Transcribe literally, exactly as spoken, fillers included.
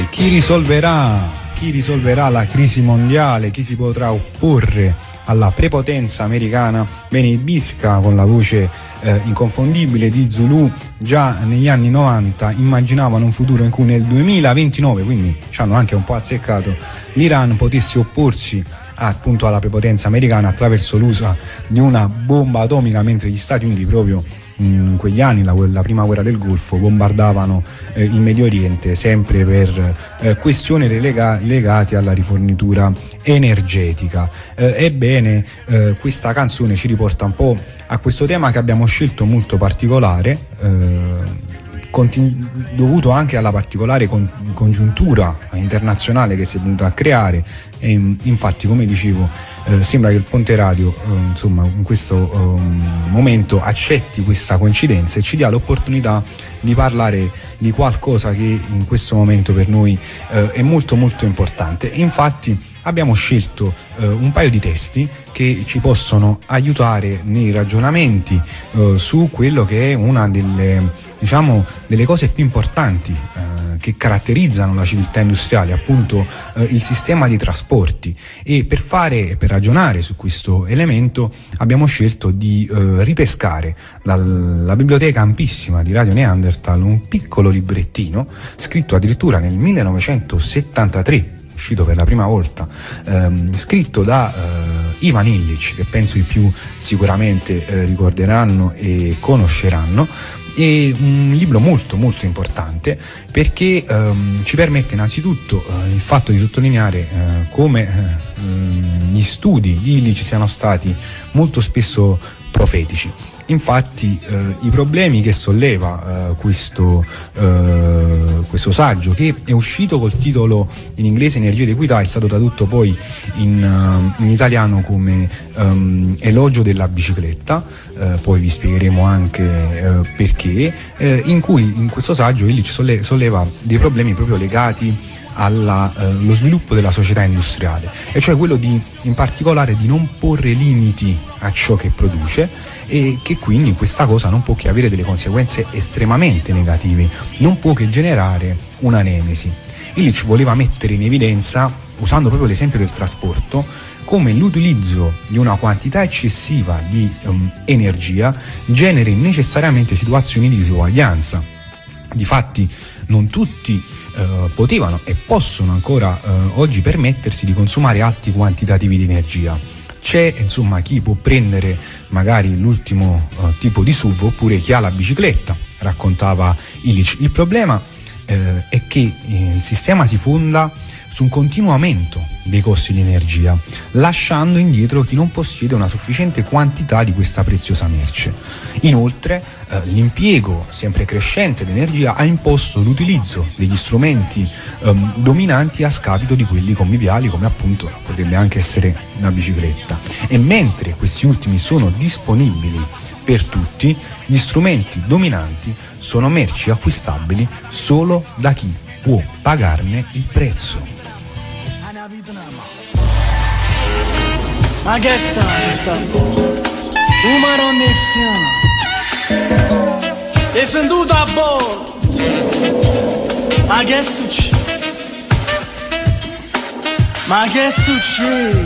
eh, chi risolverà chi risolverà la crisi mondiale, chi si potrà opporre alla prepotenza americana? Bene, i Bisca, con la voce eh, inconfondibile di Zulu, già negli anni novanta immaginavano un futuro in cui nel duemilaventinove, quindi ci hanno anche un po' azzeccato, l'Iran potesse opporsi appunto alla prepotenza americana attraverso l'uso di una bomba atomica, mentre gli Stati Uniti proprio in quegli anni, la, la prima guerra del Golfo, bombardavano eh, il Medio Oriente sempre per eh, questioni relega- legate alla rifornitura energetica. Eh, ebbene, eh, questa canzone ci riporta un po' a questo tema che abbiamo scelto molto particolare, eh, Continu- dovuto anche alla particolare con- congiuntura internazionale che si è venuta a creare, e infatti, come dicevo, eh, sembra che il Ponte Radio eh, insomma in questo eh, momento accetti questa coincidenza e ci dia l'opportunità di parlare di qualcosa che in questo momento per noi eh, è molto molto importante. E infatti abbiamo scelto eh, un paio di testi che ci possono aiutare nei ragionamenti eh, su quello che è una delle, diciamo, delle cose più importanti eh, che caratterizzano la civiltà industriale, appunto eh, il sistema di trasporti. E per fare, per ragionare su questo elemento abbiamo scelto di eh, ripescare dalla biblioteca ampissima di Radio Neanderthal un piccolo librettino scritto addirittura nel millenovecentosettantatré, uscito per la prima volta, ehm, scritto da eh, Ivan Illich, che penso i più sicuramente eh, ricorderanno e conosceranno. È un libro molto molto importante perché ehm, ci permette innanzitutto eh, il fatto di sottolineare eh, come eh, gli studi di Illich siano stati molto spesso profetici. Infatti eh, i problemi che solleva eh, questo, eh, questo saggio, che è uscito col titolo in inglese Energia ed Equità, è stato tradotto poi in, uh, in italiano come um, Elogio della bicicletta, eh, poi vi spiegheremo anche eh, perché, eh, in cui in questo saggio Illich solle- solleva dei problemi proprio legati allo eh, sviluppo della società industriale, e cioè quello di, in particolare, di non porre limiti a ciò che produce, e che quindi questa cosa non può che avere delle conseguenze estremamente negative, non può che generare una nemesi. Illich voleva mettere in evidenza, usando proprio l'esempio del trasporto, come l'utilizzo di una quantità eccessiva di um, energia generi necessariamente situazioni di disuguaglianza. Difatti non tutti eh, potevano e possono ancora eh, oggi permettersi di consumare alti quantitativi di energia. C'è insomma chi può prendere magari l'ultimo eh, tipo di S U V, oppure chi ha la bicicletta, raccontava Illich. Il problema eh, è che eh, il sistema si fonda su un continuo aumento dei costi di energia, lasciando indietro chi non possiede una sufficiente quantità di questa preziosa merce. Inoltre eh, l'impiego sempre crescente di energia ha imposto l'utilizzo degli strumenti ehm, dominanti a scapito di quelli conviviali, come appunto potrebbe anche essere la bicicletta. E mentre questi ultimi sono disponibili per tutti, gli strumenti dominanti sono merci acquistabili solo da chi può pagarne il prezzo. Ma che sta, sta? Umano nessione. E sentuto a bordo. Ma che succede? Ma che succede?